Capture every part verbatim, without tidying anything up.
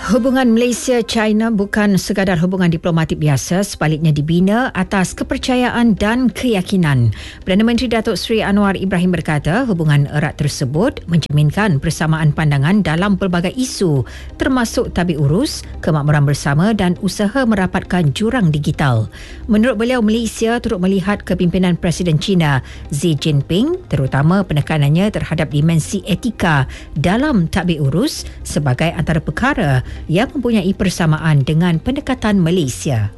Hubungan Malaysia-China bukan sekadar hubungan diplomatik biasa, sebaliknya dibina atas kepercayaan dan keyakinan. Perdana Menteri Datuk Seri Anwar Ibrahim berkata hubungan erat tersebut mencerminkan persamaan pandangan dalam pelbagai isu termasuk tabik urus, kemakmuran bersama dan usaha merapatkan jurang digital. Menurut beliau, Malaysia turut melihat kepimpinan Presiden China Xi Jinping, terutama penekanannya terhadap dimensi etika dalam tabik urus sebagai antara perkara yang mempunyai persamaan dengan pendekatan Malaysia.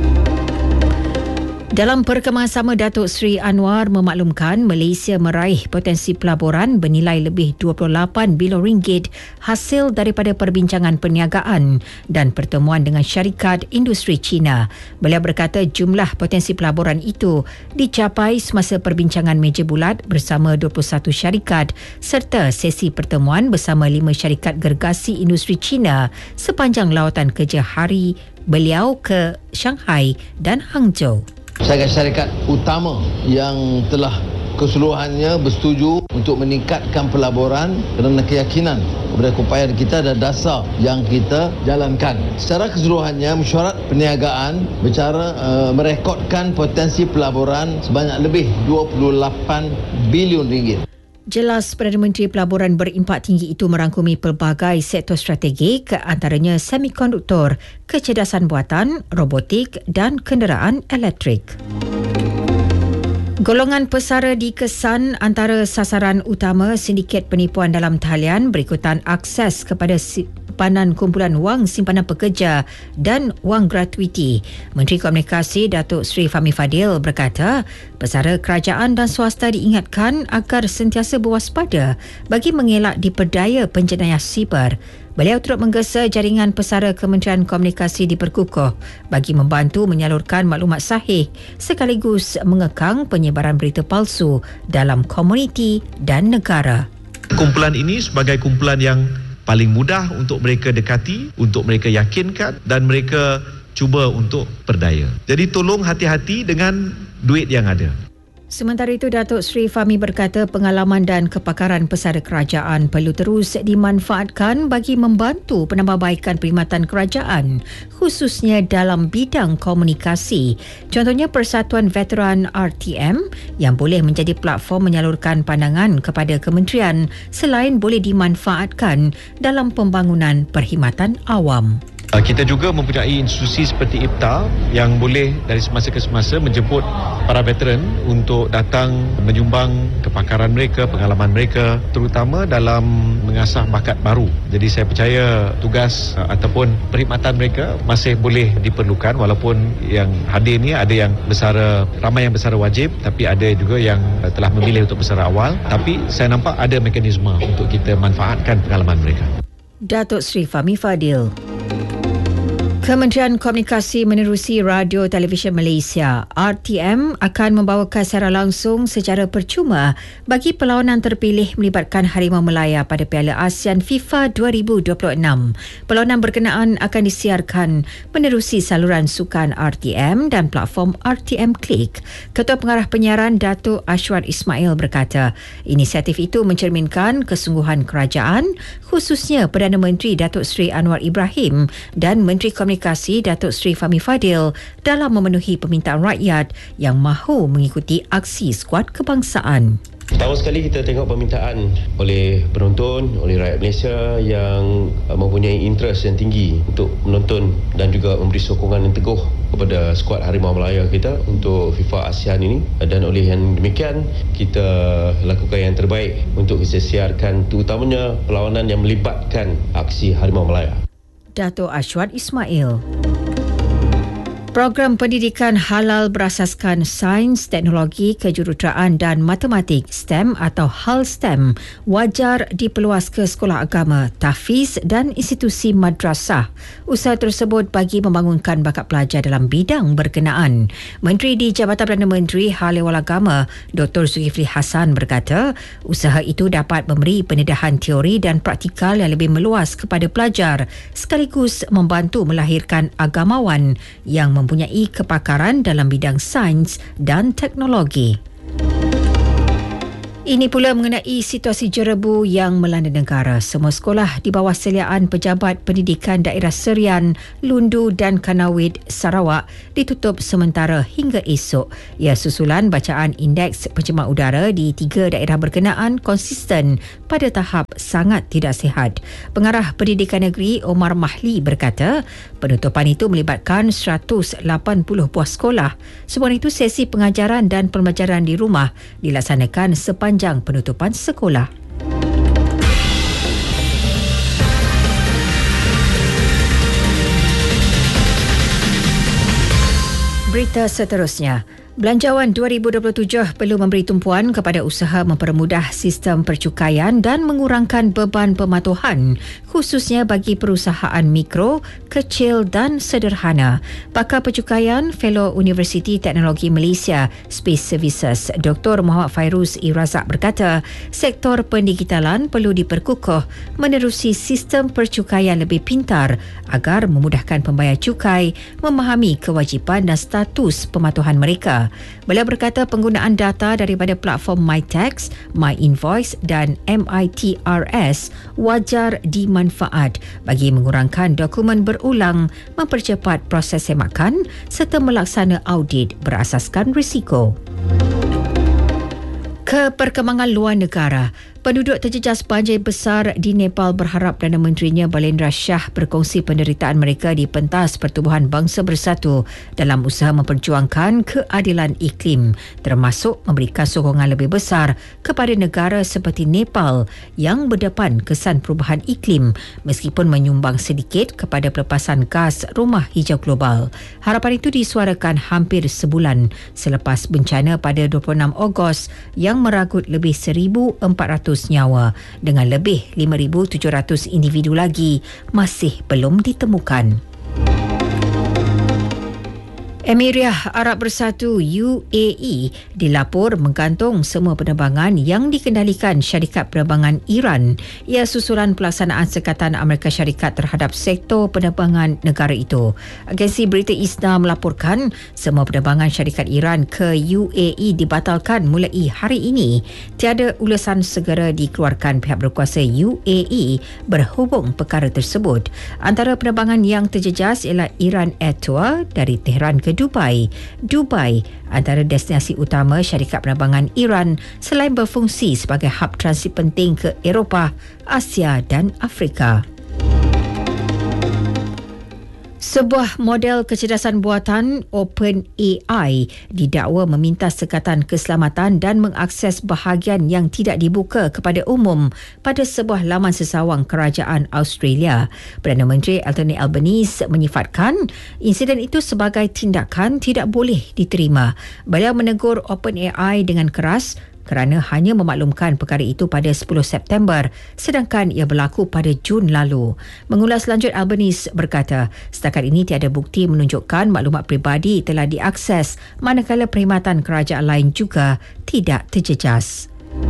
Dalam perkembangan sama, Datuk Seri Anwar memaklumkan Malaysia meraih potensi pelaburan bernilai lebih dua puluh lapan bilion ringgit hasil daripada perbincangan perniagaan dan pertemuan dengan syarikat industri China. Beliau berkata jumlah potensi pelaburan itu dicapai semasa perbincangan meja bulat bersama dua puluh satu syarikat serta sesi pertemuan bersama lima syarikat gergasi industri China sepanjang lawatan kerja hari beliau ke Shanghai dan Hangzhou. Syarikat-syarikat utama yang telah keseluruhannya bersetuju untuk meningkatkan pelaburan kerana keyakinan kepada upaya kita dan dasar yang kita jalankan. Secara keseluruhannya, mesyuarat perniagaan bercara uh, merekodkan potensi pelaburan sebanyak lebih dua puluh lapan bilion ringgit. Jelas Perdana Menteri Pelaburan berimpak tinggi itu merangkumi pelbagai sektor strategik, antaranya semikonduktor, kecerdasan buatan, robotik dan kenderaan elektrik. Golongan pesara dikesan antara sasaran utama sindiket penipuan dalam talian berikutan akses kepada simpanan kumpulan wang simpanan pekerja dan wang gratuiti. Menteri Komunikasi Datuk Seri Fahmi Fadil berkata, pesara kerajaan dan swasta diingatkan agar sentiasa berwaspada bagi mengelak diperdaya penjenayah siber. Beliau turut menggesa jaringan pesara Kementerian Komunikasi diperkukuh bagi membantu menyalurkan maklumat sahih sekaligus mengekang penyebaran berita palsu dalam komuniti dan negara. Kumpulan ini sebagai kumpulan yang paling mudah untuk mereka dekati, untuk mereka yakinkan dan mereka cuba untuk berdaya. Jadi tolong hati-hati dengan duit yang ada. Sementara itu, Datuk Seri Fahmi berkata pengalaman dan kepakaran pesara kerajaan perlu terus dimanfaatkan bagi membantu penambahbaikan perkhidmatan kerajaan, khususnya dalam bidang komunikasi. Contohnya Persatuan Veteran R T M yang boleh menjadi platform menyalurkan pandangan kepada kementerian selain boleh dimanfaatkan dalam pembangunan perkhidmatan awam. Kita juga mempunyai institusi seperti I P T A yang boleh dari semasa ke semasa menjemput para veteran untuk datang menyumbang kepakaran mereka, pengalaman mereka, terutama dalam mengasah bakat baru. Jadi saya percaya tugas ataupun perkhidmatan mereka masih boleh diperlukan walaupun yang hadir ni ada yang bersara, ramai yang bersara wajib tapi ada juga yang telah memilih untuk bersara awal. Tapi saya nampak ada mekanisme untuk kita manfaatkan pengalaman mereka. Datuk Seri Fahmi Fadil. Kementerian Komunikasi menerusi Radio Televisyen Malaysia R T M akan membawakan secara langsung secara percuma bagi perlawanan terpilih melibatkan Harimau Melaya pada Piala ASEAN FIFA dua ribu dua puluh enam. Perlawanan berkenaan akan disiarkan menerusi saluran sukan R T M dan platform R T M Click. Ketua Pengarah Penyiaran Datuk Ashwat Ismail berkata, inisiatif itu mencerminkan kesungguhan kerajaan, khususnya Perdana Menteri Datuk Seri Anwar Ibrahim dan Menteri Komunikasi Datuk Seri Fahmi Fadil dalam memenuhi permintaan rakyat yang mahu mengikuti aksi skuad kebangsaan. Pertama sekali kita tengok permintaan oleh penonton, oleh rakyat Malaysia yang mempunyai interest yang tinggi untuk menonton dan juga memberi sokongan yang teguh kepada skuad Harimau Melaya kita untuk FIFA ASEAN ini. Dan oleh yang demikian, kita lakukan yang terbaik untuk kita siarkan terutamanya perlawanan yang melibatkan aksi Harimau Melaya. Datuk Ashwat Ismail. Program pendidikan halal berasaskan sains, teknologi, kejuruteraan dan matematik STEM atau HAL STEM wajar diperluas ke sekolah agama, tahfiz dan institusi madrasah. Usaha tersebut bagi membangunkan bakat pelajar dalam bidang berkenaan. Menteri di Jabatan Perdana Menteri Hal Ehwal Agama Doktor Zulkifli Hassan berkata, usaha itu dapat memberi pendedahan teori dan praktikal yang lebih meluas kepada pelajar sekaligus membantu melahirkan agamawan yang mempunyai kepakaran dalam bidang sains dan teknologi. Ini pula mengenai situasi jerebu yang melanda negara. Semua sekolah di bawah seliaan Pejabat Pendidikan Daerah Serian, Lundu dan Kanawit, Sarawak ditutup sementara hingga esok. Ia susulan bacaan indeks pencemar udara di tiga daerah berkenaan konsisten pada tahap sangat tidak sihat. Pengarah Pendidikan Negeri Omar Mahli berkata, penutupan itu melibatkan seratus lapan puluh buah sekolah. Semua itu sesi pengajaran dan pembelajaran di rumah dilaksanakan sepanjang Panjang penutupan sekolah. Berita seterusnya. Belanjawan dua ribu dua puluh tujuh perlu memberi tumpuan kepada usaha mempermudah sistem percukaian dan mengurangkan beban pematuhan, khususnya bagi perusahaan mikro, kecil dan sederhana. Pakar Percukaian, Fellow Universiti Teknologi Malaysia Space Services, Doktor Muhammad Fairuz E. Razak berkata, sektor pendigitalan perlu diperkukuh menerusi sistem percukaian lebih pintar agar memudahkan pembayar cukai memahami kewajipan dan status pematuhan mereka. Beliau berkata penggunaan data daripada platform MyTax, MyInvoice dan M I T R S wajar dimanfaat bagi mengurangkan dokumen berulang, mempercepat proses semakan serta melaksana audit berasaskan risiko. Ke perkembangan luar negara. Penduduk terjejas banjir besar di Nepal berharap Perdana Menterinya Balendra Shah berkongsi penderitaan mereka di pentas Pertubuhan Bangsa Bersatu dalam usaha memperjuangkan keadilan iklim, termasuk memberikan sokongan lebih besar kepada negara seperti Nepal yang berdepan kesan perubahan iklim meskipun menyumbang sedikit kepada pelepasan gas rumah hijau global. Harapan itu disuarakan hampir sebulan selepas bencana pada dua puluh enam Ogos yang meragut lebih seribu empat ratus nyawa dengan lebih lima ribu tujuh ratus individu lagi masih belum ditemukan. Emirat Arab Bersatu U A E dilapor menggantung semua penerbangan yang dikendalikan syarikat penerbangan Iran. Ia susulan pelaksanaan sekatan Amerika Syarikat terhadap sektor penerbangan negara itu. Agensi berita ISNA melaporkan semua penerbangan syarikat Iran ke U A E dibatalkan mulai hari ini. Tiada ulasan segera dikeluarkan pihak berkuasa U A E berhubung perkara tersebut. Antara penerbangan yang terjejas ialah Iran Air Tour dari Tehran ke Dubai. Dubai antara destinasi utama syarikat penerbangan Iran selain berfungsi sebagai hub transit penting ke Eropah, Asia dan Afrika. Sebuah model kecerdasan buatan OpenAI didakwa meminta sekatan keselamatan dan mengakses bahagian yang tidak dibuka kepada umum pada sebuah laman sesawang kerajaan Australia. Perdana Menteri Anthony Albanese menyifatkan insiden itu sebagai tindakan tidak boleh diterima. Beliau menegur OpenAI dengan keras kerana hanya memaklumkan perkara itu pada sepuluh September sedangkan ia berlaku pada Jun lalu. Mengulas lanjut, Albanese berkata, setakat ini tiada bukti menunjukkan maklumat peribadi telah diakses manakala perkhidmatan kerajaan lain juga tidak terjejas.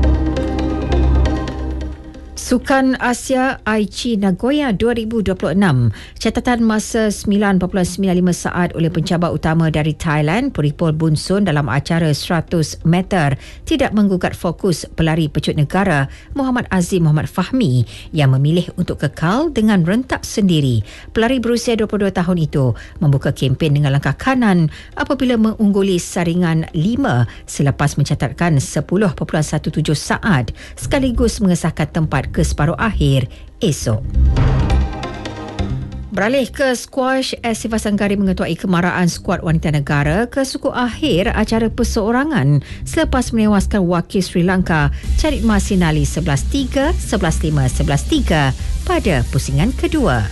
Sukan Asia Aichi Nagoya dua ribu dua puluh enam. Catatan masa sembilan perpuluhan sembilan lima saat oleh pencabar utama dari Thailand, Puripol Bunsun dalam acara seratus meter tidak menggugat fokus pelari pecut negara Muhammad Azim Muhammad Fahmi yang memilih untuk kekal dengan rentak sendiri. Pelari berusia dua puluh dua tahun itu membuka kempen dengan langkah kanan apabila mengungguli saringan lima selepas mencatatkan sepuluh perpuluhan tujuh belas saat sekaligus mengesahkan tempat ke separuh akhir esok. Beralih ke squash, Siva Sanggari mengetuai kemaraan skuad wanita negara ke suku akhir acara perseorangan selepas menewaskan wakil Sri Lanka Charit Marsinali sebelas tiga, sebelas lima, sebelas tiga pada pusingan kedua.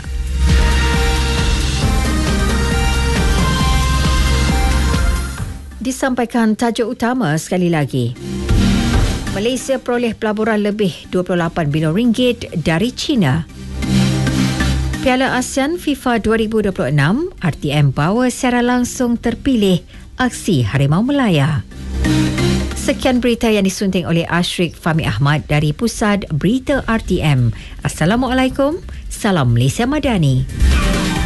Disampaikan tajuk utama sekali lagi. Malaysia peroleh pelaburan lebih dua puluh lapan bilion ringgit dari China. Piala ASEAN FIFA dua ribu dua puluh enam, R T M bawa secara langsung terpilih aksi Harimau Melaya. Sekian berita yang disunting oleh Ashrik Fahmi Ahmad dari Pusat Berita R T M. Assalamualaikum, salam Malaysia Madani.